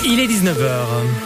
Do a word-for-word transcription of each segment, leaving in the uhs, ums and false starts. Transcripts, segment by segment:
Il est dix-neuf heures.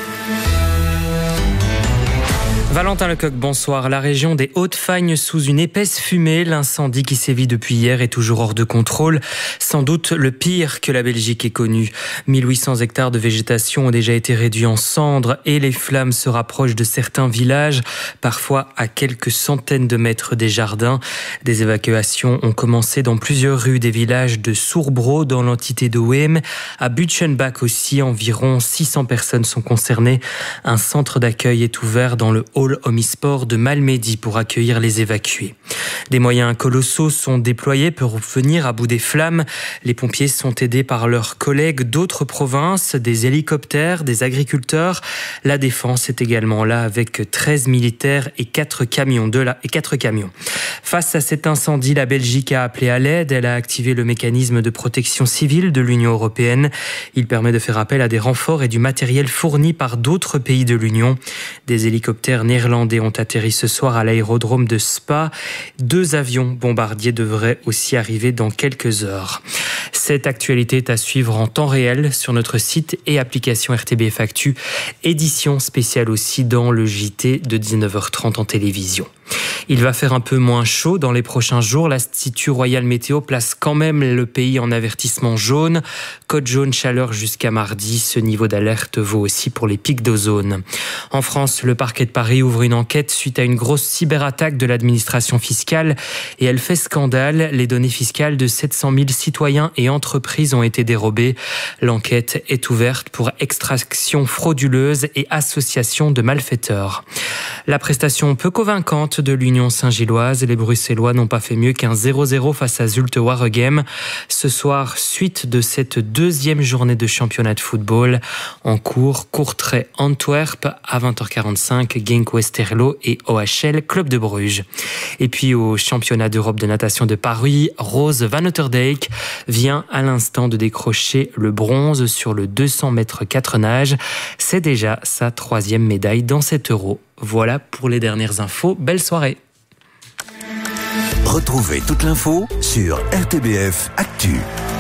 Valentin Lecoq, bonsoir. La région des Hauts-de-Fagne sous une épaisse fumée. L'incendie qui sévit depuis hier est toujours hors de contrôle. Sans doute le pire que la Belgique ait connu. mille huit cents hectares de végétation ont déjà été réduits en cendres et les flammes se rapprochent de certains villages, parfois à quelques centaines de mètres des jardins. Des évacuations ont commencé dans plusieurs rues des villages de Sourbro dans l'entité de Weem. À Butchenbach aussi, environ six cents personnes sont concernées. Un centre d'accueil est ouvert dans le Hall Omnisport de Malmedy pour accueillir les évacués. Des moyens colossaux sont déployés pour venir à bout des flammes. Les pompiers sont aidés par leurs collègues d'autres provinces, des hélicoptères, des agriculteurs. La défense est également là avec treize militaires et quatre camions. De là, et quatre camions. Face à cet incendie, la Belgique a appelé à l'aide. Elle a activé le mécanisme de protection civile de l'Union européenne. Il permet de faire appel à des renforts et du matériel fourni par d'autres pays de l'Union. Des hélicoptères néerlandais ont atterri ce soir à l'aérodrome de Spa. Deux avions bombardiers devraient aussi arriver dans quelques heures. Cette actualité est à suivre en temps réel sur notre site et application R T B F Actu. Édition spéciale aussi dans le J T de dix-neuf heures trente en télévision. Il va faire un peu moins chaud dans les prochains jours. L'Institut Royal Météo place quand même le pays en avertissement jaune. Code jaune chaleur jusqu'à mardi. Ce niveau d'alerte vaut aussi pour les pics d'ozone. En France, le parquet de Paris ouvre une enquête suite à une grosse cyberattaque de l'administration fiscale et elle fait scandale. Les données fiscales de sept cent mille citoyens et entreprises ont été dérobées. L'enquête est ouverte pour extraction frauduleuse et association de malfaiteurs. La prestation peu convaincante de l'Union Saint-Gilloise. Les Bruxellois n'ont pas fait mieux qu'un zéro zéro face à Zulte Waregem. Ce soir, suite de cette deuxième journée de championnat de football. En cours, Courtrai Antwerp à vingt heures quarante-cinq, Genk Westerlo et O H L Club de Bruges. Et puis au championnat d'Europe de natation de Paris, Rose Van Otterdijk vient à l'instant de décrocher le bronze sur le deux cents mètres quatre nages. C'est déjà sa troisième médaille dans cet Euro. Voilà pour les dernières infos. Belle soirée. Retrouvez toute l'info sur R T B F Actu.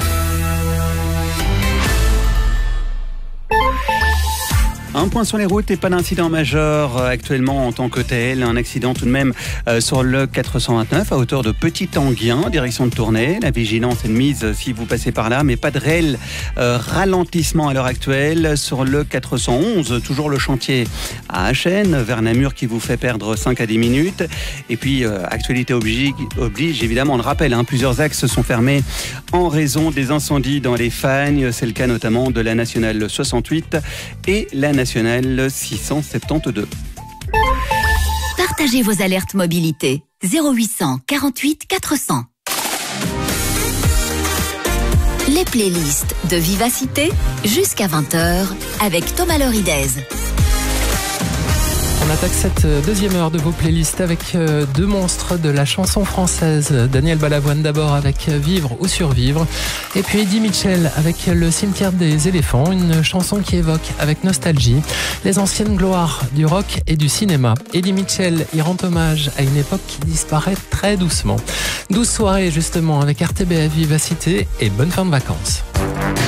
Un point sur les routes et pas d'incident majeur actuellement en tant que tel. Un accident tout de même euh, sur le quatre cent vingt-neuf à hauteur de Petit-Anguien, direction de Tournai. La vigilance est mise si vous passez par là, mais pas de réel euh, ralentissement à l'heure actuelle. Sur le quatre cent onze, toujours le chantier à Achen, vers Namur qui vous fait perdre cinq à dix minutes. Et puis, euh, actualité oblige, oblige, évidemment, on le rappelle, hein, plusieurs axes sont fermés en raison des incendies dans les Fagnes. C'est le cas notamment de la nationale soixante-huit et la nationale six cent soixante-douze. Partagez vos alertes mobilité. zéro huit cents quarante-huit quatre cents. Les playlists de Vivacité jusqu'à vingt heures avec Thomas Loridez. On attaque cette deuxième heure de vos playlists avec deux monstres de la chanson française. Daniel Balavoine d'abord avec Vivre ou Survivre. Et puis Eddie Mitchell avec Le Cimetière des éléphants, une chanson qui évoque avec nostalgie les anciennes gloires du rock et du cinéma. Eddie Mitchell y rend hommage à une époque qui disparaît très doucement. douze soirées justement avec R T B F Vivacité et bonne fin de vacances.